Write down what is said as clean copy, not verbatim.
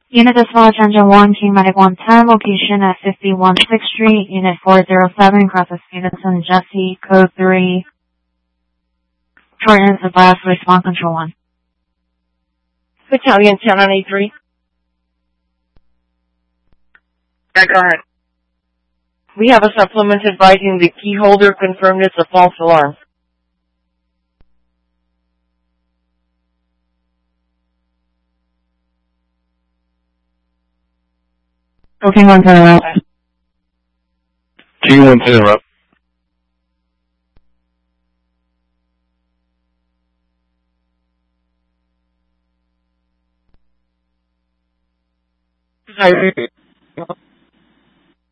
Unit Dispatch Engine 1, King Medic 110, location at 51 6th Street, Unit 407, crosses Stevenson, Jesse, code 3, shortens the blast, response control 1. Battalion 10 on A3. Yeah, go ahead. We have a supplement advising the key holder confirmed it's a false alarm. King 110 interrupt. King 110 interrupt. Hi.